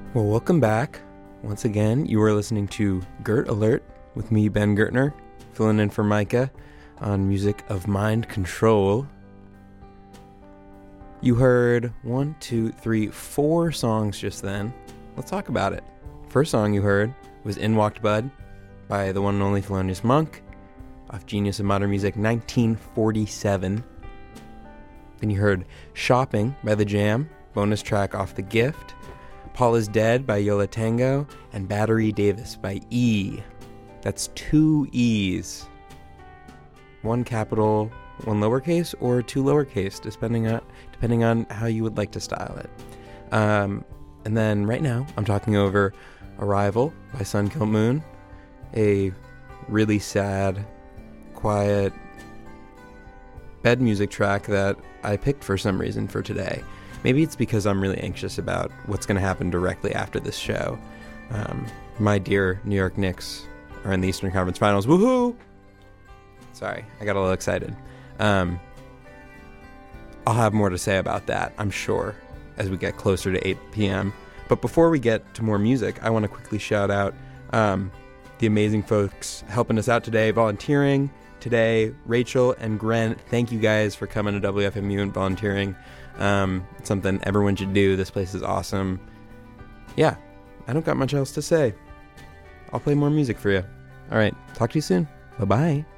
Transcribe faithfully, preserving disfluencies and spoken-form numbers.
Well, welcome back. Once again, you are listening to Gert Alert with me, Ben Gertner, filling in for Micah on Music of Mind Control. You heard one, two, three, four songs just then. Let's talk about it. First song you heard was In Walked Bud by the one and only Thelonious Monk off Genius of Modern Music nineteen forty-seven. Then you heard Shopping by The Jam, bonus track off The Gift. Paul is Dead by Yo La Tengo, and Battery Davis by E. That's two E's. One capital, one lowercase, or two lowercase, depending on depending on how you would like to style it. Um, and then right now, I'm talking over Arrival by Sun Kil Moon, a really sad, quiet bed music track that I picked for some reason for today. Maybe it's because I'm really anxious about what's going to happen directly after this show. Um, my dear New York Knicks are in the Eastern Conference Finals. Woohoo! Sorry, I got a little excited. Um, I'll have more to say about that, I'm sure, as we get closer to eight p.m. But before we get to more music, I want to quickly shout out um, the amazing folks helping us out today, volunteering today, Rachel and Gren. Thank you guys for coming to W F M U and volunteering. Um, it's something everyone should do. This place is awesome. Yeah, I don't got much else to say. I'll play more music for you. All right, talk to you soon. Bye-bye.